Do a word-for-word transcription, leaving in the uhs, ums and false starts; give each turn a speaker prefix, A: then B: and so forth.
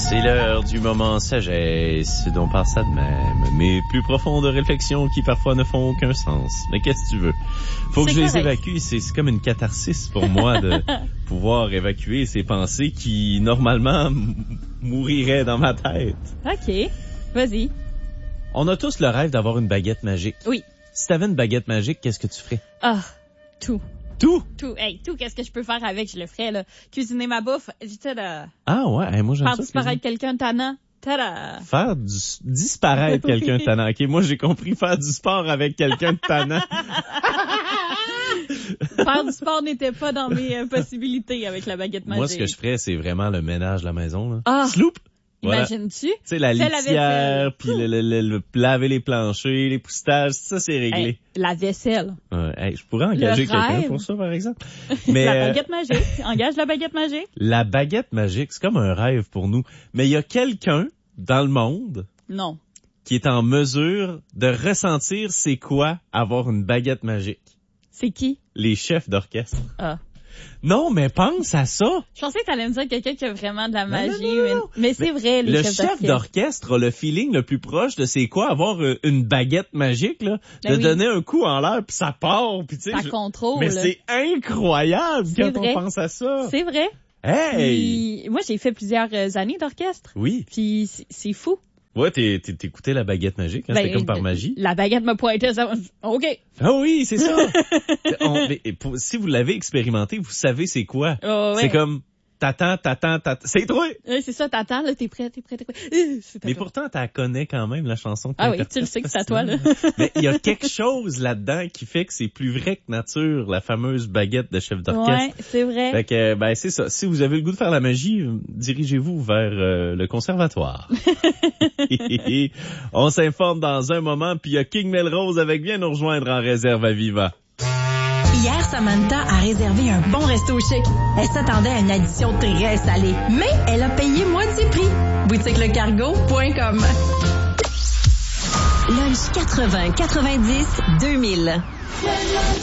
A: C'est l'heure du moment sagesse dont passe ça de même. Mes plus profondes réflexions qui parfois ne font aucun sens. Mais qu'est-ce que tu veux? Faut que
B: C'est
A: je
B: correct.
A: les évacue. C'est, c'est comme une catharsis pour moi de pouvoir évacuer ces pensées qui, normalement, m- mouriraient dans ma tête.
B: OK. Vas-y.
A: On a tous le rêve d'avoir une baguette magique.
B: Oui.
A: Si t'avais une baguette magique, qu'est-ce que tu ferais?
B: Ah, tout.
A: Tout?
B: Tout. Hey, tout, qu'est-ce que je peux faire avec? Je le ferais, là. Cuisiner ma bouffe. J'étais là.
A: Ah ouais, hey, moi j'aime
B: Faire
A: ça.
B: disparaître quelqu'un de tannant. Tada!
A: Faire du, disparaître
B: Oui.
A: quelqu'un de tannant. OK, moi j'ai compris faire du sport avec quelqu'un de tannant.
B: Faire du sport n'était pas dans mes euh, possibilités avec la baguette magique.
A: Moi, ce que je ferais, c'est vraiment le ménage de la maison. Là.
B: Ah!
A: Sloop! Voilà.
B: Imagines-tu?
A: Tu sais, la
B: Fais la
A: litière,
B: vaisselle.
A: puis le, le, le, le- laver les planchers, les poussetages, ça, c'est réglé.
B: Hey, la vaisselle.
A: Ouais, hey, je pourrais engager
B: Le
A: quelqu'un
B: rêve.
A: pour ça, par exemple. Mais
B: la
A: euh,
B: baguette magique. Engage la baguette magique.
A: la baguette magique, c'est comme un rêve pour nous. Mais il y a quelqu'un dans le monde
B: Non.
A: qui est en mesure de ressentir c'est quoi avoir une baguette magique.
B: C'est qui?
A: Les chefs d'orchestre.
B: Ah.
A: Non, mais pense à ça.
B: Je pensais que t'allais me dire quelqu'un qui a vraiment de la
A: Non,
B: magie.
A: non, non,
B: mais,
A: non.
B: mais c'est vrai, les
A: Le
B: chefs
A: chef
B: d'orchestre.
A: d'orchestre a le feeling le plus proche de c'est quoi avoir euh, une baguette magique, là,
B: Ben
A: de
B: oui.
A: donner un coup en l'air puis ça part, puis tu sais.
B: Ça
A: je-
B: contrôle.
A: Mais c'est incroyable
B: C'est
A: quand
B: vrai.
A: on pense à ça.
B: C'est vrai.
A: Hey!
B: Puis, moi, j'ai fait plusieurs euh, années d'orchestre.
A: Oui.
B: Puis c'est- c'est fou.
A: Ouais, t'es, t'es, t'écoutais la baguette magique, hein,
B: Ben,
A: c'était comme par magie.
B: La baguette me pointait ça. OK.
A: Ah oui, c'est ça. On- mais pour- si vous l'avez expérimenté, vous savez c'est quoi.
B: Oh, ouais.
A: C'est comme t'attends, t'attends, t'attends. C'est toi.
B: Ouais, c'est ça, t'attends, là, t'es prêt, t'es prêt, t'es prêt. Euh, c'est à
A: Mais
B: toi.
A: pourtant, t'as connais quand même la chanson. que
B: Ah oui,
A: t'interprètes
B: tu le sais que c'est à
A: facilement.
B: toi, là.
A: Mais il y a quelque chose là-dedans qui fait que c'est plus vrai que nature, la fameuse baguette de chef d'orchestre.
B: Ouais, c'est vrai.
A: Fait que, ben, c'est ça. Si vous avez le goût de faire la magie, euh, dirigez-vous vers euh, le conservatoire. On s'informe dans un moment, puis il y a King Melrose avec bien nous rejoindre en réserve à Viva.
C: Hier, Samantha a réservé un bon resto chic. Elle s'attendait à une addition très salée, mais elle a payé moitié prix. boutique le cargo point com.
D: Lunch quatre-vingts quatre-vingt-dix deux mille.